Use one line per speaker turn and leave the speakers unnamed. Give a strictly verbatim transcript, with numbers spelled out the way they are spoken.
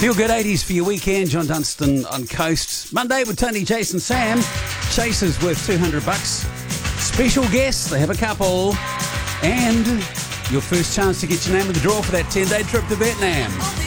Feel good eighties for your weekend. John Dunstan on Coast. Monday with Tony, Jason, Sam. Chasers worth two hundred bucks. Special guests, they have a couple. And your first chance to get your name in the draw for that ten-day trip to Vietnam.